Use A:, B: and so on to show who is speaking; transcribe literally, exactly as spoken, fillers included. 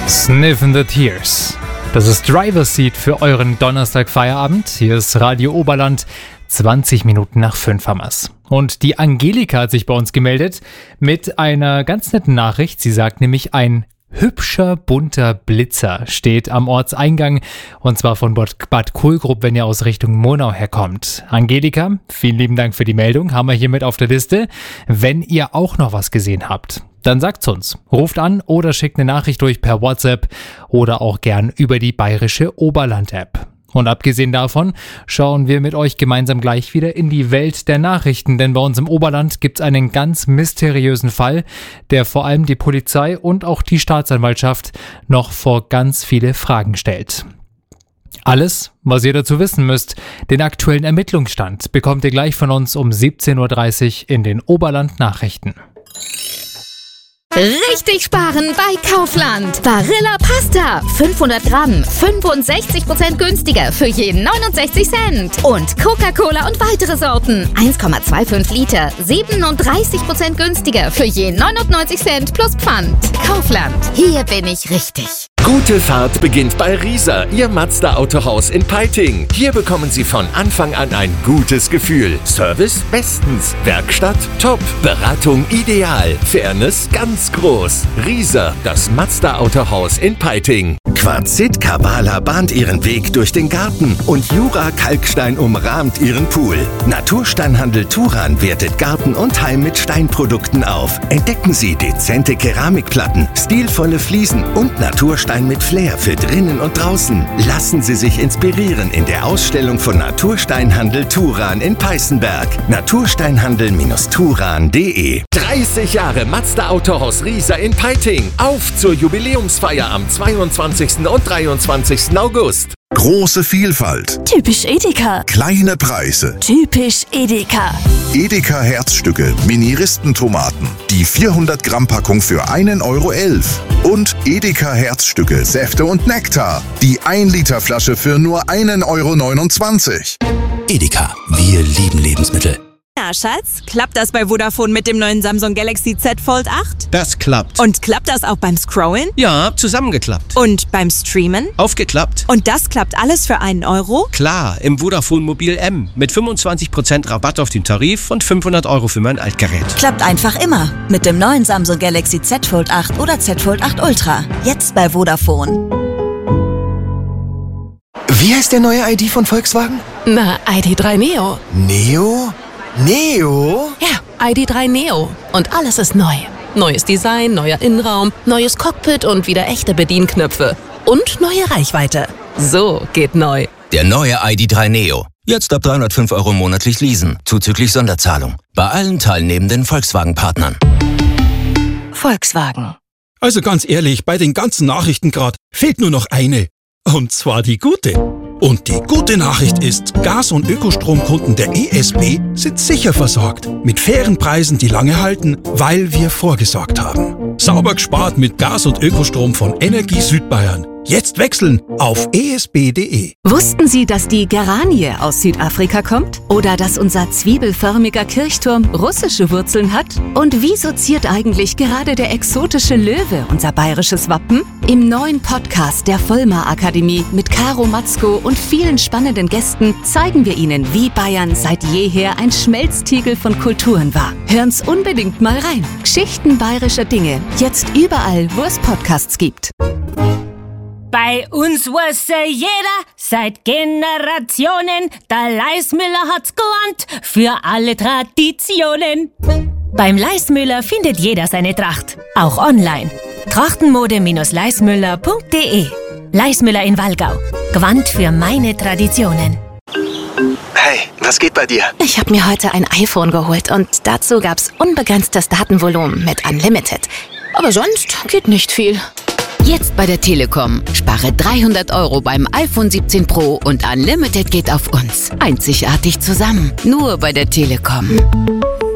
A: Sniffin' the Tears. Das ist Driver's Seat für euren Donnerstag-Feierabend. Hier ist Radio Oberland, zwanzig Minuten nach fünf haben wir's. Und die Angelika hat sich bei uns gemeldet mit einer ganz netten Nachricht. Sie sagt nämlich, ein hübscher, bunter Blitzer steht am Ortseingang, und zwar von Bad Kohlgrub, wenn ihr aus Richtung Murnau herkommt. Angelika, vielen lieben Dank für die Meldung, haben wir hier mit auf der Liste. Wenn ihr auch noch was gesehen habt, dann sagt's uns. Ruft an oder schickt eine Nachricht durch per WhatsApp oder auch gern über die Bayerische Oberland-App. Und abgesehen davon schauen wir mit euch gemeinsam gleich wieder in die Welt der Nachrichten, denn bei uns im Oberland gibt's einen ganz mysteriösen Fall, der vor allem die Polizei und auch die Staatsanwaltschaft noch vor ganz viele Fragen stellt. Alles, was ihr dazu wissen müsst, den aktuellen Ermittlungsstand, bekommt ihr gleich von uns um siebzehn Uhr dreißig in den Oberland-Nachrichten.
B: Richtig sparen bei Kaufland. Barilla Pasta. fünfhundert Gramm. fünfundsechzig Prozent günstiger für je neunundsechzig Cent. Und Coca-Cola und weitere Sorten. eins Komma fünfundzwanzig Liter. siebenunddreißig Prozent günstiger für je neunundneunzig Cent plus Pfand. Kaufland. Hier bin ich richtig.
C: Gute Fahrt beginnt bei Rieser, Ihr Mazda-Autohaus in Peiting. Hier bekommen Sie von Anfang an ein gutes Gefühl. Service bestens, Werkstatt top, Beratung ideal, Fairness ganz groß. Rieser, das Mazda-Autohaus in Peiting. Quarzit Kabala bahnt ihren Weg durch den Garten und Jura Kalkstein umrahmt ihren Pool. Natursteinhandel Turan wertet Garten und Heim mit Steinprodukten auf. Entdecken Sie dezente Keramikplatten, stilvolle Fliesen und Naturstein mit Flair für drinnen und draußen. Lassen Sie sich inspirieren in der Ausstellung von Natursteinhandel Turan in Peißenberg. natursteinhandel Turan punkt de. dreißig Jahre Mazda Autohaus Rieser in Peiting. Auf zur Jubiläumsfeier am zweiundzwanzigsten und dreiundzwanzigsten August.
D: Große Vielfalt.
E: Typisch Edeka.
D: Kleine Preise.
E: Typisch Edeka.
D: Edeka Herzstücke, Mini-Ristentomaten. Die vierhundert Gramm Packung für einen Euro elf. Und Edeka Herzstücke, Säfte und Nektar. Die ein Liter Flasche für nur einen Euro neunundzwanzig.
F: Edeka, wir lieben Lebensmittel.
G: Ja, Schatz, klappt das bei Vodafone mit dem neuen Samsung Galaxy Z Fold acht?
H: Das klappt.
G: Und klappt das auch beim Scrollen?
H: Ja, zusammengeklappt.
G: Und beim Streamen?
H: Aufgeklappt.
G: Und das klappt alles für einen Euro?
H: Klar, im Vodafone Mobil M mit fünfundzwanzig Prozent Rabatt auf den Tarif und fünfhundert Euro für mein Altgerät.
E: Klappt einfach immer. Mit dem neuen Samsung Galaxy Z Fold acht oder Z Fold acht Ultra. Jetzt bei Vodafone.
I: Wie heißt der neue I D von Volkswagen?
J: Na, I D drei Neo.
I: Neo? Neo?
J: Ja, I D drei Neo. Und alles ist neu. Neues Design, neuer Innenraum, neues Cockpit und wieder echte Bedienknöpfe. Und neue Reichweite. So geht neu.
F: Der neue I D drei Neo. Jetzt ab dreihundertfünf Euro monatlich leasen, zuzüglich Sonderzahlung. Bei allen teilnehmenden Volkswagen-Partnern.
E: Volkswagen.
K: Also ganz ehrlich, bei den ganzen Nachrichten gerade fehlt nur noch eine. Und zwar die gute. Und die gute Nachricht ist, Gas- und Ökostromkunden der E S B sind sicher versorgt. Mit fairen Preisen, die lange halten, weil wir vorgesorgt haben. Sauber gespart mit Gas- und Ökostrom von Energie Südbayern. Jetzt wechseln auf e s b punkt de.
L: Wussten Sie, dass die Geranie aus Südafrika kommt? Oder dass unser zwiebelförmiger Kirchturm russische Wurzeln hat? Und wieso ziert eigentlich gerade der exotische Löwe unser bayerisches Wappen? Im neuen Podcast der Vollmar Akademie mit Caro Matzko und vielen spannenden Gästen zeigen wir Ihnen, wie Bayern seit jeher ein Schmelztiegel von Kulturen war. Hören's unbedingt mal rein. Geschichten bayerischer Dinge. Jetzt überall, wo es Podcasts gibt.
M: Bei uns wusste jeder seit Generationen, der Leismüller hat's gelernt für alle Traditionen. Beim Leismüller findet jeder seine Tracht, auch online. Trachtenmode Leismüller punkt de. Leismüller in Wallgau. Gewand für meine Traditionen.
I: Hey, was geht bei dir?
N: Ich habe mir heute ein iPhone geholt und dazu gab's unbegrenztes Datenvolumen mit Unlimited. Aber sonst geht nicht viel.
B: Jetzt bei der Telekom. Spare dreihundert Euro beim iPhone siebzehn Pro und Unlimited geht auf uns. Einzigartig zusammen. Nur bei der Telekom.